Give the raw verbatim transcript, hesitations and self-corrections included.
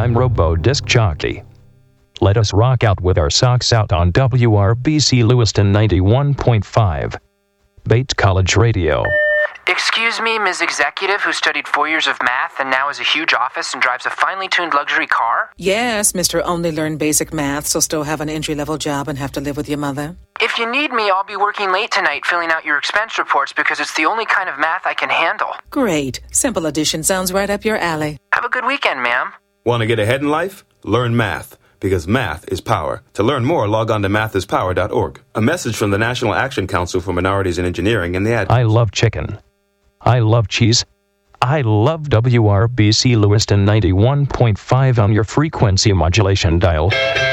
I'm Robo Disc Jockey. Let us rock out with our socks out on W R B C Lewiston ninety-one point five. Bates College Radio. Excuse me, Miz Executive, who studied four years of math and now has a huge office and drives a finely tuned luxury car? Yes, Mister Only learned basic math, so still have an entry-level job and have to live with your mother. If you need me, I'll be working late tonight filling out your expense reports because it's the only kind of math I can handle. Great. Simple addition sounds right up your alley. Have a good weekend, ma'am. Want to get ahead in life? Learn math. Because math is power. To learn more, log on to math is power dot org. A message from the National Action Council for Minorities in Engineering and the ad. I love chicken. I love cheese. I love W R B C Lewiston ninety-one point five on your frequency modulation dial.